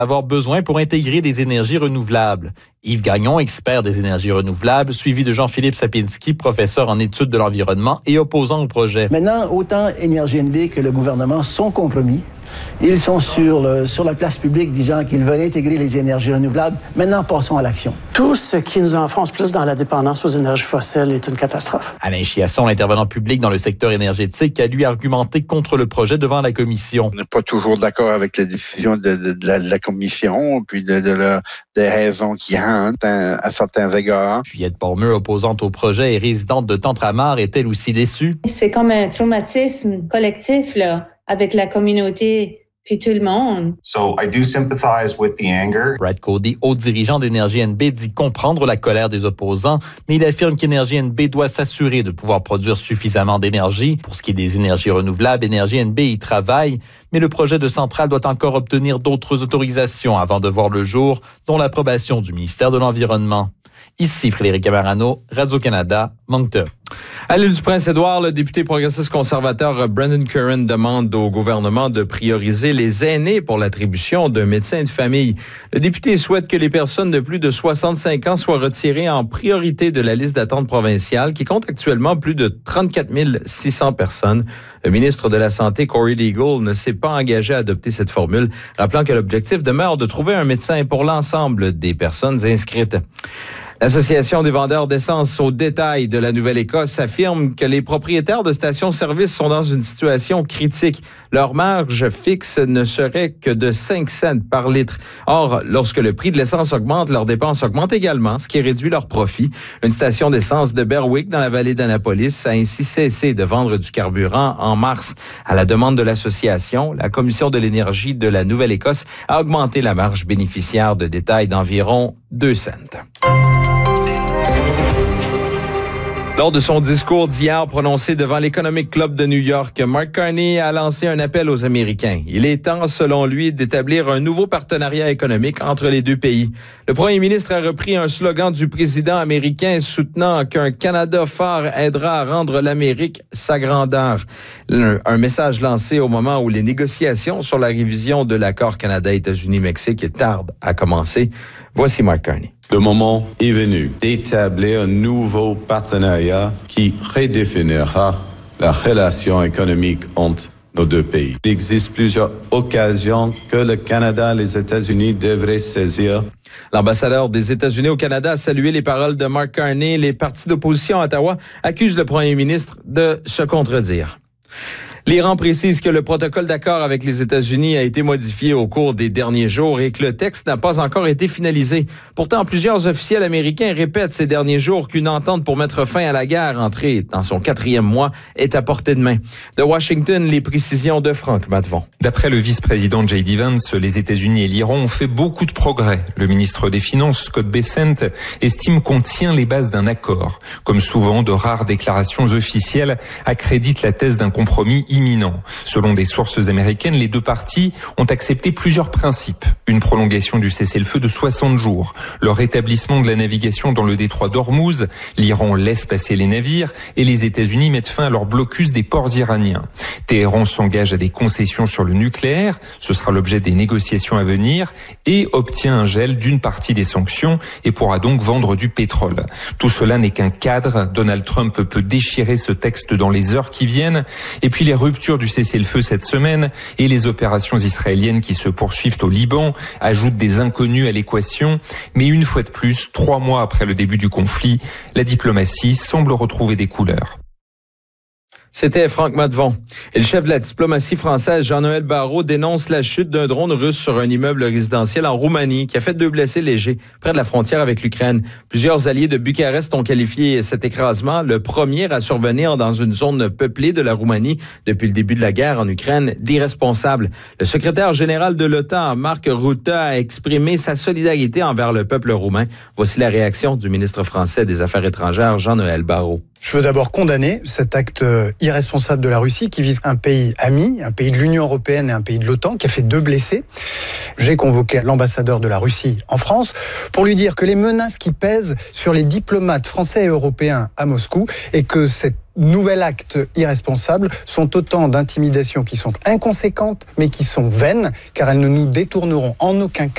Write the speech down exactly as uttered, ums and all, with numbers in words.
avoir besoin pour intégrer des énergies renouvelables. Yves Gagnon, expert des énergies renouvelables, suivi de Jean-Philippe Sapinski, professeur en études de l'environnement et opposant au projet. Maintenant, autant Énergie N B que le gouvernement sont compromis. Ils sont sur, le, sur la place publique disant qu'ils veulent intégrer les énergies renouvelables. Maintenant, passons à l'action. Tout ce qui nous enfonce plus dans la dépendance aux énergies fossiles est une catastrophe. Alain Chiasson, l'intervenant public dans le secteur énergétique, a lui argumenté contre le projet devant la commission. On n'est pas toujours d'accord avec les décisions de, de, de, la, de la commission, puis de, de la, des raisons qui hantent à, à certains égards. Juliette Palmer, opposante au projet et résidente de Tentramar, est-elle aussi déçue? C'est comme un traumatisme collectif, là, avec la communauté puis tout le monde. So I do sympathize with the anger. Brad Cody, haut dirigeant d'Énergie N B, dit comprendre la colère des opposants, mais il affirme qu'Énergie N B doit s'assurer de pouvoir produire suffisamment d'énergie. Pour ce qui est des énergies renouvelables, Énergie N B y travaille, mais le projet de centrale doit encore obtenir d'autres autorisations avant de voir le jour, dont l'approbation du ministère de l'Environnement. Ici Frédéric Camarano, Radio-Canada, Moncton. À l'île du Prince-Édouard, le député progressiste conservateur Brendan Curran demande au gouvernement de prioriser les aînés pour l'attribution d'un médecin de famille. Le député souhaite que les personnes de plus de soixante-cinq ans soient retirées en priorité de la liste d'attente provinciale qui compte actuellement plus de trente-quatre mille six cents personnes. Le ministre de la Santé, Corey Legal, ne s'est pas engagé à adopter cette formule, rappelant que l'objectif demeure de trouver un médecin pour l'ensemble des personnes inscrites. L'Association des vendeurs d'essence au détail de la Nouvelle-Écosse affirme que les propriétaires de stations-service sont dans une situation critique. Leur marge fixe ne serait que de cinq cents par litre. Or, lorsque le prix de l'essence augmente, leurs dépenses augmentent également, ce qui réduit leurs profits. Une station d'essence de Berwick, dans la vallée d'Annapolis, a ainsi cessé de vendre du carburant en mars. À la demande de l'association, la Commission de l'énergie de la Nouvelle-Écosse a augmenté la marge bénéficiaire de détail d'environ deux cents. Lors de son discours d'hier prononcé devant l'Economic Club de New York, Mark Carney a lancé un appel aux Américains. Il est temps, selon lui, d'établir un nouveau partenariat économique entre les deux pays. Le premier ministre a repris un slogan du président américain soutenant qu'un Canada fort aidera à rendre l'Amérique sa grandeur. Un, un message lancé au moment où les négociations sur la révision de l'accord Canada-États-Unis-Mexique tardent à commencer. Voici Mark Carney. Le moment est venu d'établir un nouveau partenariat qui redéfinira la relation économique entre nos deux pays. Il existe plusieurs occasions que le Canada et les États-Unis devraient saisir. L'ambassadeur des États-Unis au Canada a salué les paroles de Mark Carney. Les partis d'opposition à Ottawa accusent le premier ministre de se contredire. L'Iran précise que le protocole d'accord avec les États-Unis a été modifié au cours des derniers jours et que le texte n'a pas encore été finalisé. Pourtant, plusieurs officiels américains répètent ces derniers jours qu'une entente pour mettre fin à la guerre entrée dans son quatrième mois est à portée de main. De Washington, les précisions de Franck Matvon. D'après le vice-président J D Vance, les États-Unis et l'Iran ont fait beaucoup de progrès. Le ministre des Finances, Scott Bessent, estime qu'on tient les bases d'un accord. Comme souvent, de rares déclarations officielles accréditent la thèse d'un compromis imminent. Selon des sources américaines, les deux parties ont accepté plusieurs principes. Une prolongation du cessez-le-feu de soixante jours, le rétablissement de la navigation dans le détroit d'Ormuz, l'Iran laisse passer les navires et les États-Unis mettent fin à leur blocus des ports iraniens. Téhéran s'engage à des concessions sur le nucléaire, ce sera l'objet des négociations à venir, et obtient un gel d'une partie des sanctions et pourra donc vendre du pétrole. Tout cela n'est qu'un cadre. Donald Trump peut déchirer ce texte dans les heures qui viennent. Et puis les rupture du cessez-le-feu cette semaine et les opérations israéliennes qui se poursuivent au Liban ajoutent des inconnus à l'équation. Mais une fois de plus, trois mois après le début du conflit, la diplomatie semble retrouver des couleurs. C'était Franck Matvon. Et le chef de la diplomatie française, Jean-Noël Barrot, dénonce la chute d'un drone russe sur un immeuble résidentiel en Roumanie qui a fait deux blessés légers près de la frontière avec l'Ukraine. Plusieurs alliés de Bucarest ont qualifié cet écrasement, le premier à survenir dans une zone peuplée de la Roumanie depuis le début de la guerre en Ukraine, d'irresponsable. Le secrétaire général de l'OTAN, Mark Rutte, a exprimé sa solidarité envers le peuple roumain. Voici la réaction du ministre français des Affaires étrangères, Jean-Noël Barrot. Je veux d'abord condamner cet acte irresponsable de la Russie qui vise un pays ami, un pays de l'Union européenne et un pays de l'OTAN qui a fait deux blessés. J'ai convoqué l'ambassadeur de la Russie en France pour lui dire que les menaces qui pèsent sur les diplomates français et européens à Moscou et que cet nouvel acte irresponsable sont autant d'intimidations qui sont inconséquentes mais qui sont vaines car elles ne nous détourneront en aucun cas